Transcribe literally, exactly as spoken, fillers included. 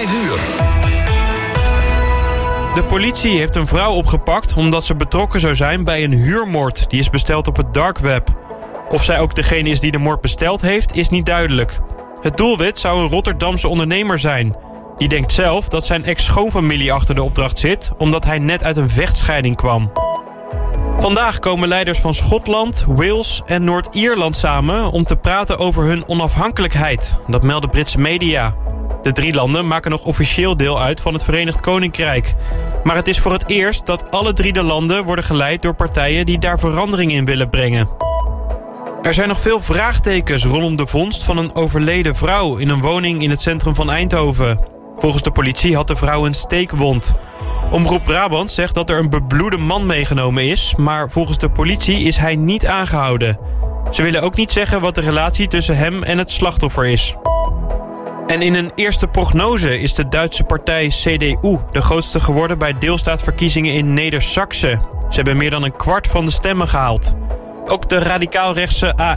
vijf uur. De politie heeft een vrouw opgepakt omdat ze betrokken zou zijn bij een huurmoord. Die is besteld op het dark web. Of zij ook degene is die de moord besteld heeft, is niet duidelijk. Het doelwit zou een Rotterdamse ondernemer zijn. Die denkt zelf dat zijn ex-schoonfamilie achter de opdracht zit, omdat hij net uit een vechtscheiding kwam. Vandaag komen leiders van Schotland, Wales en Noord-Ierland samen om te praten over hun onafhankelijkheid. Dat melden Britse media. De drie landen maken nog officieel deel uit van het Verenigd Koninkrijk. Maar het is voor het eerst dat alle drie de landen worden geleid door partijen die daar verandering in willen brengen. Er zijn nog veel vraagtekens rondom de vondst van een overleden vrouw in een woning in het centrum van Eindhoven. Volgens de politie had de vrouw een steekwond. Omroep Brabant zegt dat er een bebloede man meegenomen is, maar volgens de politie is hij niet aangehouden. Ze willen ook niet zeggen wat de relatie tussen hem en het slachtoffer is. En in een eerste prognose is de Duitse partij C D U de grootste geworden bij deelstaatverkiezingen in Neder-Saxe. Ze hebben meer dan een kwart van de stemmen gehaald. Ook de radicaal-rechtse A